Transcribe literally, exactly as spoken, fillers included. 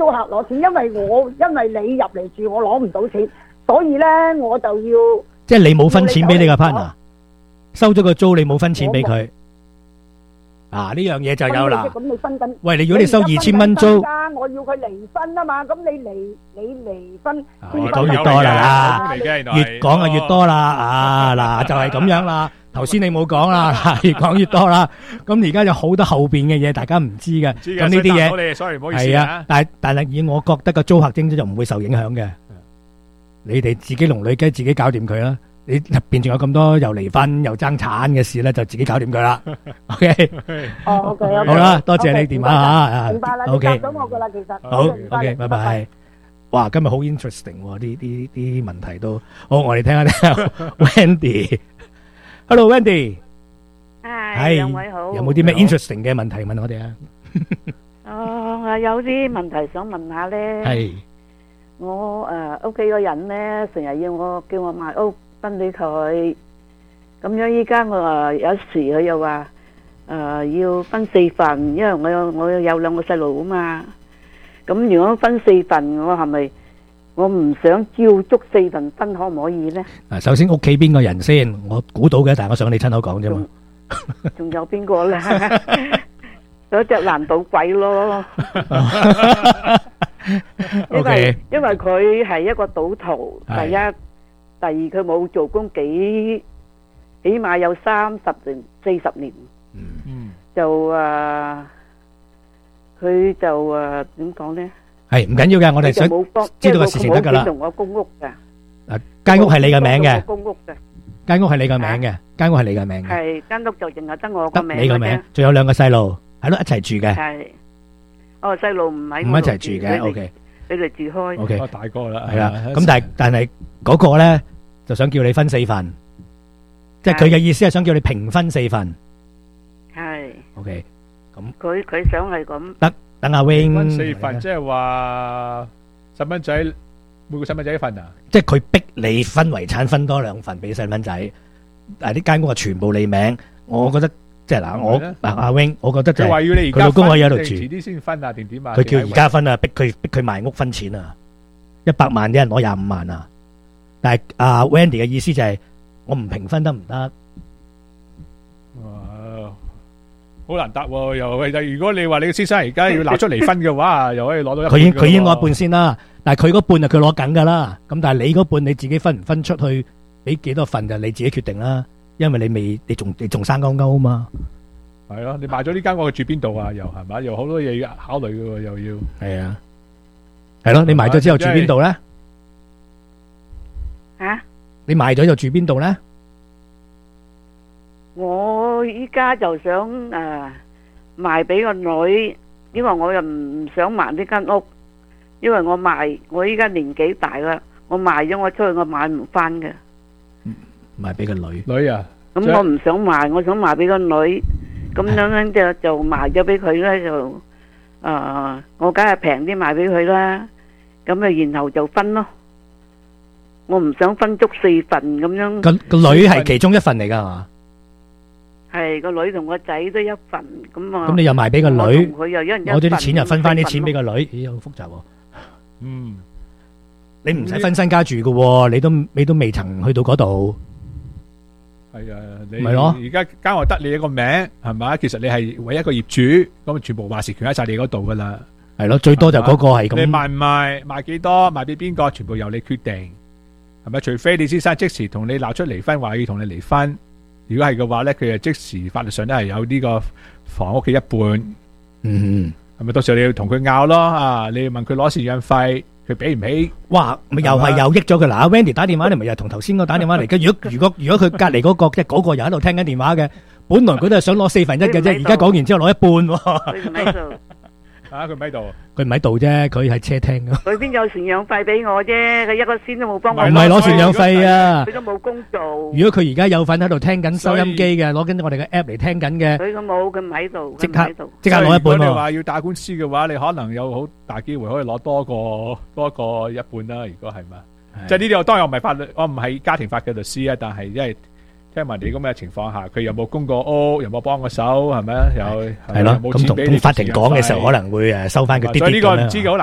租客攞錢，因為我因為你入嚟住，我攞唔到錢，所以咧我就要即係你冇分錢俾你個 partner，收咗個租你冇分錢俾佢。啊！呢樣嘢就有啦。 咁你分緊？ 喂，你如果你收二千蚊租， 我要佢離婚啊嘛，咁你離你離婚， 越講越多啦，越講啊越多啦。啊嗱，就係咁樣啦。頭先你冇講啦，越講越多啦。咁而家有好多後邊嘅嘢，大家唔知嘅。咁呢啲嘢係啊，但係但係以我覺得個租客徵就唔會受影響嘅。你哋自己龍女雞自己搞掂佢啦。你入邊仲有咁多又離婚又爭產嘅事咧，就自己搞掂佢啦。OK， 哦 OK， 好啦，多謝你電話吓。 明白啦， OK， 你答咗我噶啦，其實好 OK，拜拜。哇，今日好 interesting，呢啲啲問題都好，我哋聽下聽下 Wendy。Hello Wendy， 係兩位好。 有冇啲咩 interesting 嘅問題問我哋啊？ 哦，我有啲問題想問下咧。 係我誒屋企個人咧，成日要我叫我賣屋。分俾佢，咁樣依家我話有時佢又話誒要分四份，因為我有我有兩個細路啊嘛。咁如果分四份，我係咪我唔想照足四份分，可唔可以咧？ 嗱，首先屋企邊個人先？我估到嘅，但係我想你親口講啫嘛。 仲有邊個咧？有隻爛賭鬼咯。因為因為佢係一個賭徒，第一。第二佢冇做工幾，起碼有三十年、四十年，嗯，就誒，佢就誒點講咧？係唔緊要嘅，我哋想知道個事情得噶啦。同我公屋嘅，嗱間屋係你嘅名嘅，公屋嘅間屋係你嘅名嘅，間屋係你嘅名嘅，係間屋就淨係得我個名，得你個名，仲有兩個細路，係咯一齊住嘅，係，哦細路唔喺唔一齊住嘅 ，OK，你哋住開，OK， 大個啦， 係啦，咁但係但係嗰個咧。就想叫你分四份，即係佢嘅意思係想叫你平分四份。係。OK，咁佢佢想係咁。得， 等阿 Wing 分四份，即係話細蚊仔每個細蚊仔一份啊？ 即係佢逼你分遺產分多兩份俾細蚊仔，但係呢間屋係全部你名，我覺得即係嗱，我嗱阿 Wing，我覺得就係佢老公可以喺度住，遲啲先分啊，定點啊？ 佢叫而家分啊，逼佢逼佢賣屋分錢啊，一百萬啲人攞廿五萬啊！但係阿 Wendy 嘅意思就係我唔平分得唔得？ 哇，好難答喎！又係如果你話你嘅先生而家要拿出嚟分嘅話，又可以攞到一半。佢已佢已經攞一半先啦，但係佢嗰半啊佢攞緊噶啦。咁但係你嗰半你自己分唔分出去，俾幾多份就你自己決定啦。因為你未你仲你仲生勾勾啊嘛。 係咯，你買咗呢間屋住邊度啊？又係咪？又好多嘢要考慮嘅喎，又要。 係啊，係咯，你買咗之後住邊度咧？ 啊！ 你賣咗又住邊度咧？ 我依家就想誒賣俾個女，因為我又唔想賣呢間屋，因為我賣我依家年紀大啦，我賣咗我出去我買唔翻嘅。 賣俾個女女啊！ 咁我唔想賣，我想賣俾個女，咁樣樣就就賣咗俾佢咧，就誒我梗係平啲賣俾佢啦，咁啊然後就分咯。我唔想分足四份咁樣。 個個女係其中一份嚟噶係嘛？ 係個女同個仔都一份咁啊。 咁你又賣俾個女， 佢又一人一份， 攞咗啲錢又分翻啲錢俾個女，咦好複雜喎。 嗯， 你唔使分身家住噶，你都你都未曾去到嗰度。 係啊，你咪咯。而家間屋得你一個名係咪？其實你係唯一一個業主，咁全部話事權喺晒你嗰度噶啦。係咯，最多就嗰個係咁。你賣唔賣？賣幾多？賣俾邊個？全部由你決定。係咪？除非你先生即時同你鬧出離婚，話要同你離婚。如果係嘅話咧，佢就即時法律上都係有呢個房屋嘅一半。嗯，係咪？到時候你要同佢拗咯啊！你要問佢攞贍養費，佢俾唔起？哇！咪又係又益咗佢嗱。阿 Wendy 打電話嚟，咪又同頭先個打電話嚟。如果如果如果佢隔籬嗰個即係嗰個又喺度聽緊電話嘅，本來佢都係想攞四分一嘅啫，而家講完之後攞一半。佢唔喺度。啊！佢唔喺度，佢唔喺度啫，佢喺車廳咯。佢邊有贍養費俾我啫？佢一個仙都冇幫我。唔係攞贍養費啊！佢都冇工做。如果佢而家有份喺度聽緊收音機嘅，攞緊我哋嘅 app 嚟聽緊嘅，佢咁冇，佢唔喺度，即刻即刻攞一半喎。如果你話要打官司嘅話，你可能有好大機會可以攞多個多個一半啦。如果係嘛，即係呢啲我當然我唔係法律，我唔係家庭法嘅律師啊，但係因為。聽埋你咁嘅情況下，佢有冇供過屋，有冇幫過手，係咪啊？有係咯。咁同同法庭講嘅時候，可能會誒收翻佢啲啲咁樣。所以呢個唔知嘅好難。